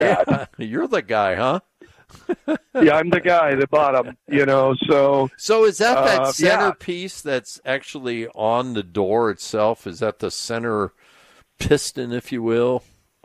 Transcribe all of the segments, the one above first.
Yeah, you're the guy, huh? Yeah, I'm the guy, the bottom, so. So is that centerpiece that's actually on the door itself? Is that the center piston, if you will?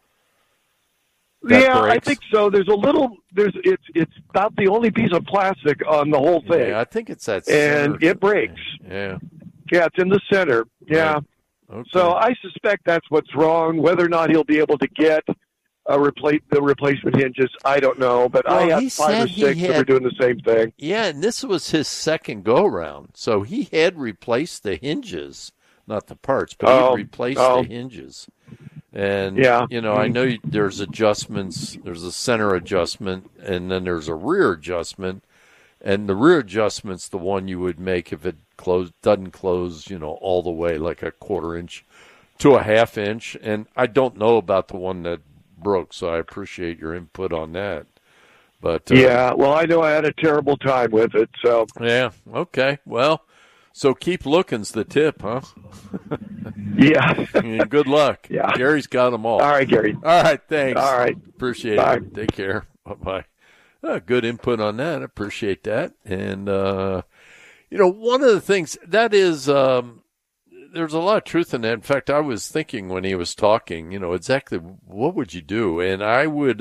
Yeah, breaks? I think so. It's about the only piece of plastic on the whole thing. Yeah, I think it's that center. And it breaks. Yeah. Yeah, it's in the center. Yeah. Right. Okay. So I suspect that's what's wrong. Whether or not he'll be able to get the replacement hinges, I don't know. But I have 5 or 6 that were doing the same thing. Yeah, and this was his second go-around. So he had replaced the hinges, not the parts, but he replaced the hinges. And, I know there's adjustments. There's a center adjustment, and then there's a rear adjustment. And the rear adjustment's the one you would make if it doesn't close, all the way, like a 1/4 inch to a 1/2 inch. And I don't know about the one that broke, so I appreciate your input on that. But well, I know I had a terrible time with it. So yeah, okay, well. So keep looking's the tip, huh? Yeah. Good luck. Yeah. Gary's got them all. All right, Gary. All right, thanks. All right. Appreciate Bye. it. Take care. Bye-bye. Good input on that. I appreciate that. And, one of the things that is, there's a lot of truth in that. In fact, I was thinking when he was talking, exactly what would you do? And I would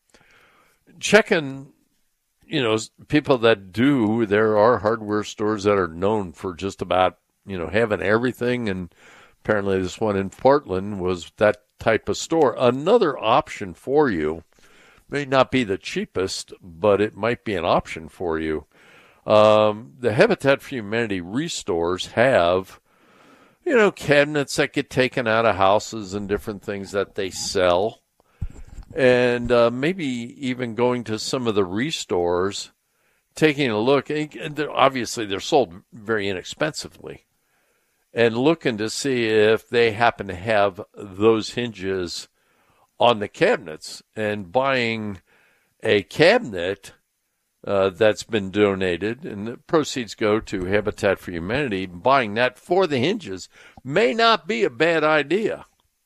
check in. People that there are hardware stores that are known for just about, having everything. And apparently this one in Portland was that type of store. Another option for you may not be the cheapest, but it might be an option for you. The Habitat for Humanity restores have, cabinets that get taken out of houses and different things that they sell. And maybe even going to some of the restores, taking a look. And obviously, they're sold very inexpensively. And looking to see if they happen to have those hinges on the cabinets. And buying a cabinet that's been donated, and the proceeds go to Habitat for Humanity, buying that for the hinges may not be a bad idea.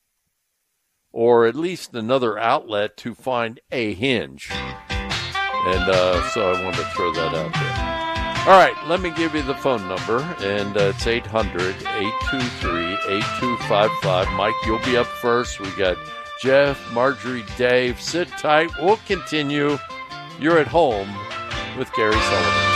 Or at least another outlet to find a hinge. And so I wanted to throw that out there. All right, let me give you the phone number, and it's 800-823-8255. Mike, you'll be up first. We got Jeff, Marjorie, Dave. Sit tight. We'll continue. You're at home with Gary Sullivan.